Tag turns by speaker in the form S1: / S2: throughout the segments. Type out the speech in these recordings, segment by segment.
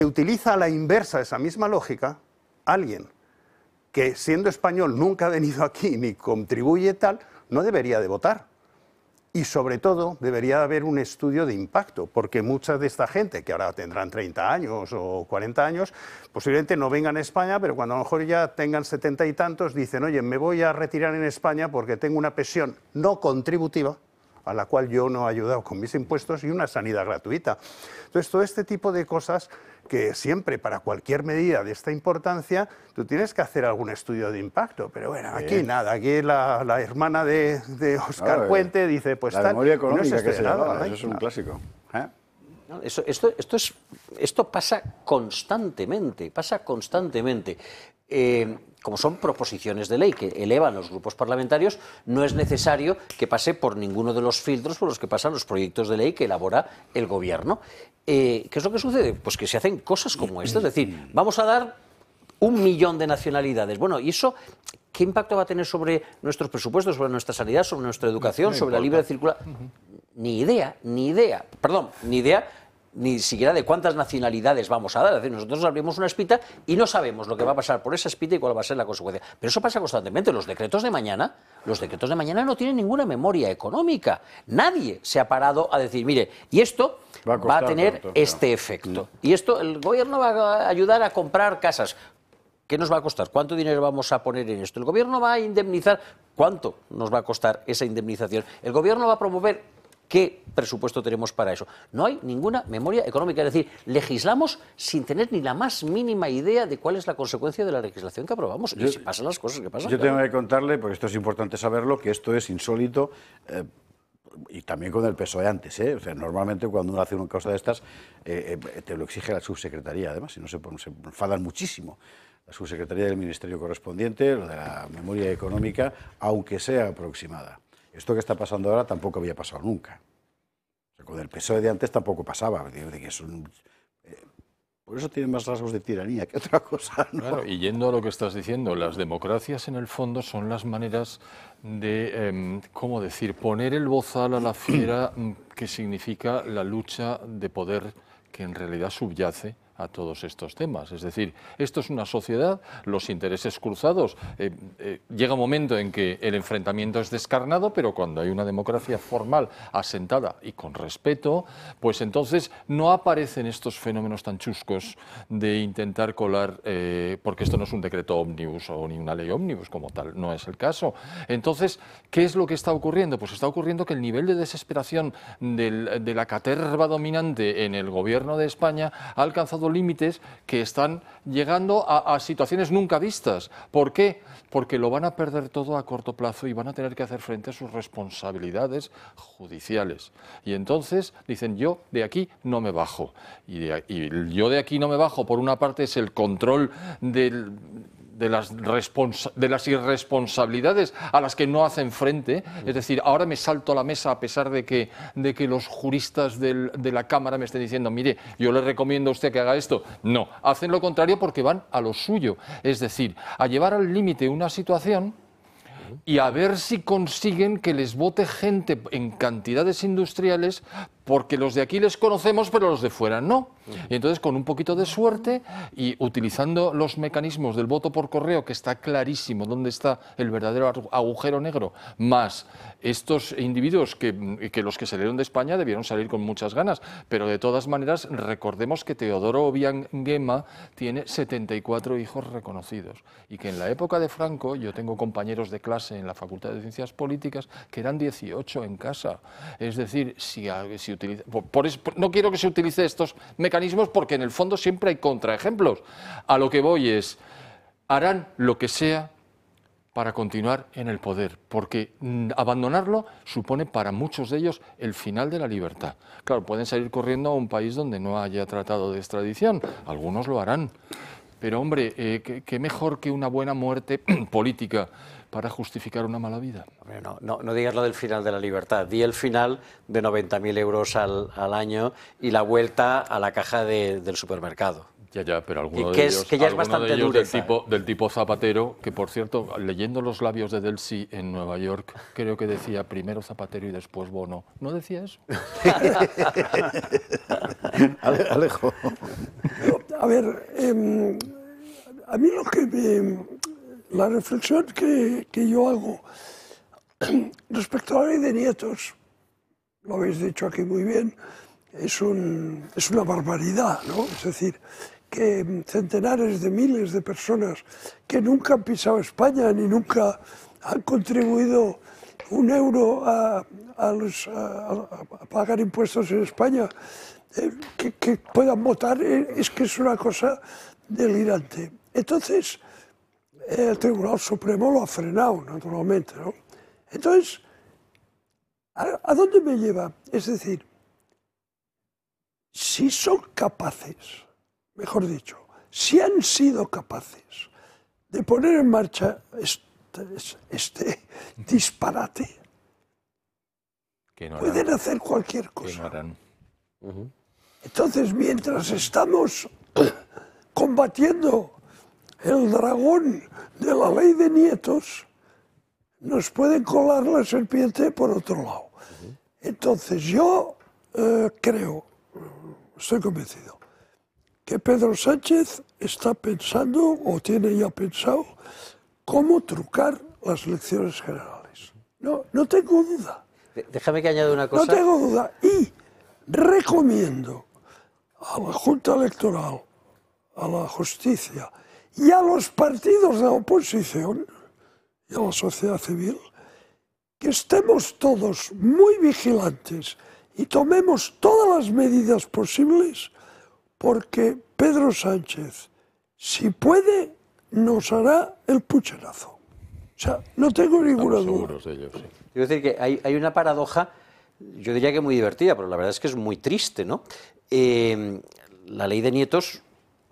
S1: Se utiliza a la inversa esa misma lógica, alguien que siendo español nunca ha venido aquí ni contribuye tal, no debería de votar. Y sobre todo debería haber un estudio de impacto, porque mucha de esta gente, que ahora tendrán 30 años o 40 años, posiblemente no vengan a España, pero cuando a lo mejor ya tengan 70 y tantos, dicen, oye, me voy a retirar en España porque tengo una pensión no contributiva, a la cual yo no he ayudado con mis impuestos, y una sanidad gratuita. Entonces, todo este tipo de cosas que siempre, para cualquier medida de esta importancia, tú tienes que hacer algún estudio de impacto. Pero bueno, aquí nada, aquí la hermana de Óscar Puente dice, pues
S2: la
S1: tal,
S2: memoria económica
S1: no
S2: que se
S1: nada,
S2: llamaba, eso es un clásico.
S3: No, esto pasa constantemente, como son proposiciones de ley que elevan los grupos parlamentarios, no es necesario que pase por ninguno de los filtros por los que pasan los proyectos de ley que elabora el Gobierno. ¿Qué es lo que sucede? Pues que se hacen cosas como esta, es decir, vamos a dar 1 millón de nacionalidades. Bueno, ¿y eso qué impacto va a tener sobre nuestros presupuestos, sobre nuestra sanidad, sobre nuestra educación, sobre la libre circulación? Ni idea, ni siquiera de cuántas nacionalidades vamos a dar. Es decir, nosotros abrimos una espita y no sabemos lo que va a pasar por esa espita y cuál va a ser la consecuencia. Pero eso pasa constantemente. Los decretos de mañana no tienen ninguna memoria económica. Nadie se ha parado a decir, mire, y esto va a tener este efecto. Y esto, el Gobierno va a ayudar a comprar casas. ¿Qué nos va a costar? ¿Cuánto dinero vamos a poner en esto? ¿El Gobierno va a indemnizar? ¿Cuánto nos va a costar esa indemnización? ¿El Gobierno va a promover? ¿Qué presupuesto tenemos para eso? No hay ninguna memoria económica, es decir, legislamos sin tener ni la más mínima idea de cuál es la consecuencia de la legislación que aprobamos. Y si pasan las cosas que pasan.
S2: Yo tengo que contarle, porque esto es importante saberlo, que esto es insólito, y también con el PSOE antes, ¿eh? O sea, normalmente cuando uno hace una cosa de estas, te lo exige la subsecretaría, además, y no se enfadan muchísimo. La subsecretaría del Ministerio correspondiente, lo de la memoria económica, aunque sea aproximada. Esto que está pasando ahora tampoco había pasado nunca. O sea, con el PSOE de antes tampoco pasaba. Por eso tienen más rasgos de tiranía que otra cosa, ¿no?
S4: Claro, y yendo a lo que estás diciendo, las democracias en el fondo son las maneras de, ¿cómo decir?, poner el bozal a la fiera que significa la lucha de poder que en realidad subyace a todos estos temas. Es decir, esto es una sociedad, los intereses cruzados, llega un momento en que el enfrentamiento es descarnado, pero cuando hay una democracia formal, asentada y con respeto, pues entonces no aparecen estos fenómenos tan chuscos de intentar colar, porque esto no es un decreto ómnibus o ni una ley ómnibus como tal, no es el caso. Entonces, ¿qué es lo que está ocurriendo? Pues está ocurriendo que el nivel de desesperación de la caterva dominante en el Gobierno de España ha alcanzado límites que están llegando a situaciones nunca vistas. ¿Por qué? Porque lo van a perder todo a corto plazo y van a tener que hacer frente a sus responsabilidades judiciales. Y entonces dicen, yo de aquí no me bajo. Y yo de aquí no me bajo, por una parte, es el control de las irresponsabilidades a las que no hacen frente, es decir, ahora me salto a la mesa a pesar de que los juristas de la Cámara me estén diciendo, mire, yo le recomiendo a usted que haga esto. No, hacen lo contrario porque van a lo suyo, es decir, a llevar al límite una situación y a ver si consiguen que les vote gente en cantidades industriales, porque los de aquí les conocemos, pero los de fuera no. Y entonces, con un poquito de suerte y utilizando los mecanismos del voto por correo, que está clarísimo dónde está el verdadero agujero negro, más estos individuos que los que salieron de España debieron salir con muchas ganas, pero de todas maneras recordemos que Teodoro Obiang Nguema tiene 74 hijos reconocidos y que en la época de Franco, yo tengo compañeros de clase en la Facultad de Ciencias Políticas que eran 18 en casa. Es decir, no quiero que se utilice estos mecanismos porque en el fondo siempre hay contraejemplos. A lo que voy es, harán lo que sea para continuar en el poder, porque abandonarlo supone para muchos de ellos el final de la libertad. Claro, pueden salir corriendo a un país donde no haya tratado de extradición, algunos lo harán, pero hombre, ¿qué mejor que una buena muerte política para justificar una mala vida?
S3: No digas lo del final de la libertad, di el final de 90.000 euros al año y la vuelta a la caja del supermercado.
S4: Ya, pero alguno de ellos,
S3: ya es bastante dureza,
S4: del tipo Zapatero, que por cierto, leyendo los labios de Delcy en Nueva York, creo que decía primero Zapatero y después Bono. ¿No decía eso?
S2: Alejo.
S5: A ver, a mí la reflexión que yo hago respecto a la ley de nietos, lo habéis dicho aquí muy bien, es una barbaridad, ¿no? Es decir, que centenares de miles de personas que nunca han pisado España ni nunca han contribuido un euro a pagar impuestos en España, que puedan votar, es que es una cosa delirante. Entonces, el Tribunal Supremo lo ha frenado, naturalmente, ¿no? Entonces, ¿a dónde me lleva? Es decir, si son capaces, mejor dicho, si han sido capaces de poner en marcha este disparate, pueden hacer cualquier cosa. Entonces, mientras estamos combatiendo el dragón de la ley de nietos, nos pueden colar la serpiente por otro lado. Entonces, yo creo, estoy convencido, que Pedro Sánchez está pensando, o tiene ya pensado, cómo trucar las elecciones generales. No tengo duda.
S3: Déjame que añada una cosa.
S5: No tengo duda. Y recomiendo a la Junta Electoral, a la justicia y a los partidos de la oposición y a la sociedad civil que estemos todos muy vigilantes y tomemos todas las medidas posibles porque Pedro Sánchez, si puede, nos hará el pucherazo. O sea, no tengo ninguna duda.
S4: Seguros de ello, sí.
S3: Quiero decir que hay una paradoja, yo diría que muy divertida, pero la verdad es que es muy triste, ¿no? La ley de nietos,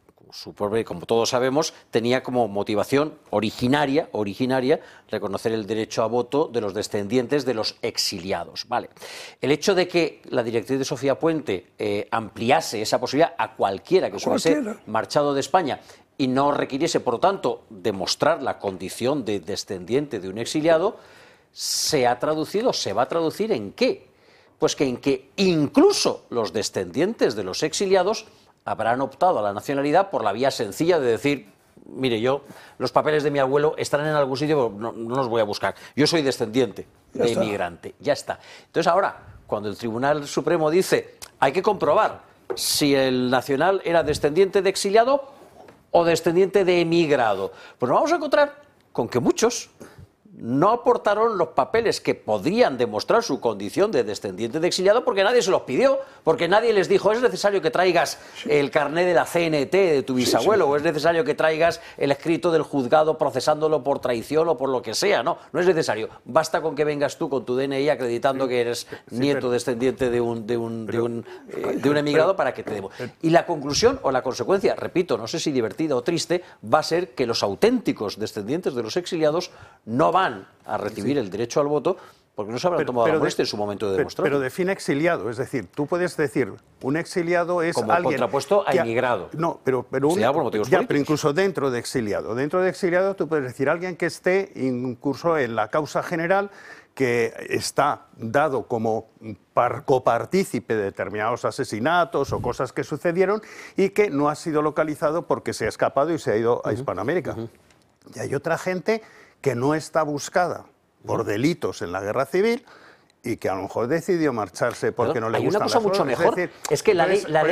S3: como todos sabemos, tenía como motivación originaria reconocer el derecho a voto de los descendientes de los exiliados. Vale. El hecho de que la directriz de Sofía Puente ampliase esa posibilidad a cualquiera que se hubiese marchado de España y no requiriese, por lo tanto, demostrar la condición de descendiente de un exiliado, se va a traducir ¿en qué? Pues que en que incluso los descendientes de los exiliados habrán optado a la nacionalidad por la vía sencilla de decir, mire, los papeles de mi abuelo están en algún sitio, pero no los voy a buscar. Yo soy descendiente de inmigrante, ya está. Entonces ahora, cuando el Tribunal Supremo dice, hay que comprobar si el nacional era descendiente de exiliado o descendiente de emigrado, pues nos vamos a encontrar con que muchos no aportaron los papeles que podrían demostrar su condición de descendiente de exiliado porque nadie se los pidió, porque nadie les dijo es necesario que traigas el carné de la CNT de tu bisabuelo o es necesario que traigas el escrito del juzgado procesándolo por traición o por lo que sea. No es necesario. Basta con que vengas tú con tu DNI acreditando que eres nieto descendiente de un emigrado para que te demos. Y la conclusión o la consecuencia, repito, no sé si divertida o triste, va a ser que los auténticos descendientes de los exiliados no van a recibir el derecho al voto porque no se habrán tomado la molestia en su momento de demostrarlo.
S1: Pero define exiliado, es decir, tú puedes decir, un exiliado es
S3: como
S1: alguien...
S3: contrapuesto a inmigrado.
S1: No, pero incluso dentro de exiliado. Dentro de exiliado tú puedes decir alguien que esté incurso en la causa general, que está dado como copartícipe de determinados asesinatos o cosas que sucedieron y que no ha sido localizado porque se ha escapado y se ha ido a Hispanoamérica. Y hay otra gente que no está buscada por delitos en la guerra civil y que a lo mejor decidió marcharse porque no le gustan las
S3: cosas. Hay una cosa mucho mejor, es que la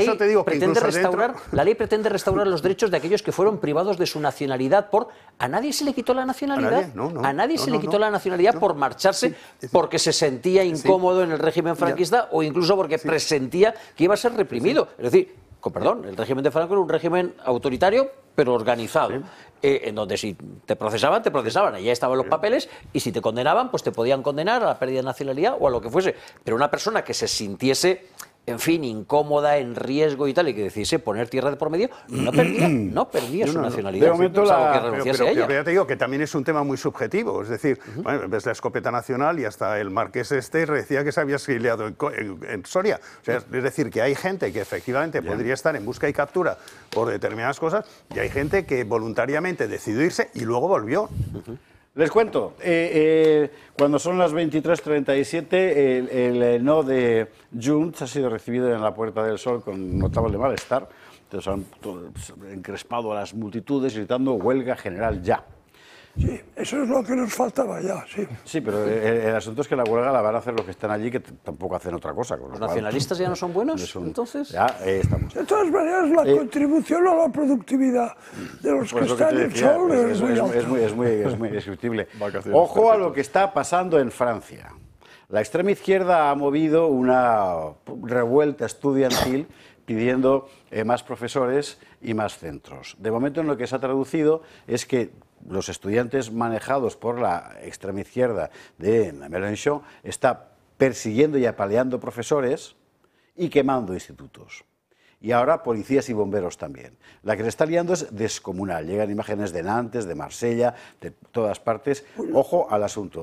S3: ley pretende restaurar los derechos de aquellos que fueron privados de su nacionalidad por... ¿A nadie se le quitó la nacionalidad? ¿A nadie se le quitó la nacionalidad por marcharse porque se sentía incómodo en el régimen franquista o incluso porque presentía que iba a ser reprimido? Es decir, el régimen de Franco era un régimen autoritario pero organizado. En donde si te procesaban, allá estaban los papeles, y si te condenaban, pues te podían condenar a la pérdida de nacionalidad o a lo que fuese. Pero una persona que se sintiese, en fin, incómoda, en riesgo y tal, y que decidiese poner tierra de por medio, no perdía su nacionalidad.
S2: De momento
S1: pero ya te digo que también es un tema muy subjetivo, es decir, ves la escopeta nacional y hasta el marqués decía que se había exiliado en Soria. O sea, es decir, que hay gente que efectivamente podría estar en busca y captura por determinadas cosas y hay gente que voluntariamente decidió irse y luego volvió.
S2: Les cuento, cuando son las 23:37, el no de Junts ha sido recibido en la Puerta del Sol con notable malestar Entonces han encrespado a las multitudes gritando huelga general ya.
S5: Sí, eso es lo que nos faltaba ya, sí.
S2: Sí, pero el asunto es que la huelga la van a hacer los que están allí, que tampoco hacen otra cosa.
S3: ¿Los nacionalistas ya no son buenos, entonces?
S2: Ya estamos.
S5: De todas maneras, la contribución a la productividad de los que
S2: Pues lo que
S5: están
S2: te
S5: en
S2: decía,
S5: sol es muy alta.
S2: es muy descriptible.
S4: Vacaciones
S2: Ojo a lo que está pasando en Francia. La extrema izquierda ha movido una revuelta estudiantil pidiendo más profesores y más centros. De momento, en lo que se ha traducido es que los estudiantes manejados por la extrema izquierda de Mélenchon está persiguiendo y apaleando profesores y quemando institutos. Y ahora policías y bomberos también. La que se está liando es descomunal. Llegan imágenes de Nantes, de Marsella, de todas partes. Ojo al asunto.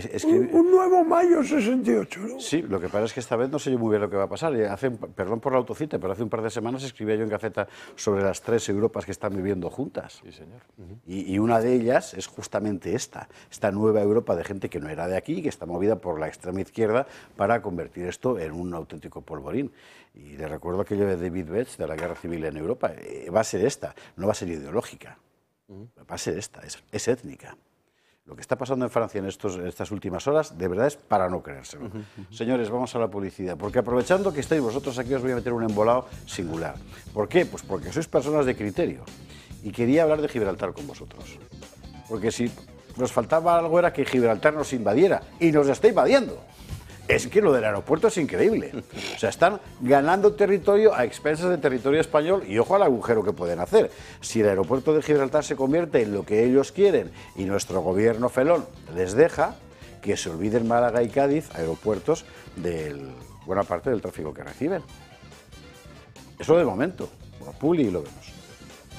S5: Un nuevo mayo 68, ¿no?
S2: Sí, lo que pasa es que esta vez no sé yo muy bien lo que va a pasar. Perdón por la autocita, pero hace un par de semanas escribía yo en Gaceta sobre las 3 Europas que están viviendo juntas.
S4: Sí, señor.
S2: Y una de ellas es justamente esta nueva Europa de gente que no era de aquí, que está movida por la extrema izquierda para convertir esto en un auténtico polvorín. Y le recuerdo aquello de David Betts, de la guerra civil en Europa. Va a ser esta, no va a ser ideológica. Va a ser esta, es étnica. Lo que está pasando en Francia en estas últimas horas, de verdad es para no creérselo. Señores, vamos a la publicidad, porque aprovechando que estáis vosotros aquí, os voy a meter un embolado singular. ¿Por qué? Pues porque sois personas de criterio. Y quería hablar de Gibraltar con vosotros. Porque si nos faltaba algo era que Gibraltar nos invadiera, y nos está invadiendo. Es que lo del aeropuerto es increíble. O sea, están ganando territorio a expensas del territorio español y ojo al agujero que pueden hacer. Si el aeropuerto de Gibraltar se convierte en lo que ellos quieren y nuestro gobierno felón les deja, que se olviden Málaga y Cádiz, aeropuertos de buena parte del tráfico que reciben. Eso de momento. Por Puli lo vemos.